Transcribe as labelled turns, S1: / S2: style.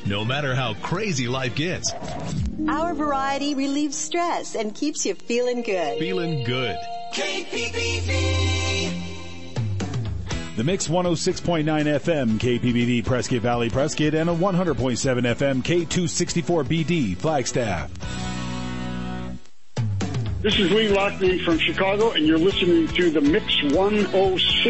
S1: no matter how crazy life gets.
S2: Our variety relieves stress and keeps you feeling good.
S1: Feeling good.
S3: KPPV.
S4: The Mix 106.9 FM, KPPV Prescott Valley Prescott, and a 100.7 FM, K264BD Flagstaff.
S5: This is Lee Lockney from Chicago, and you're listening to the Mix 106.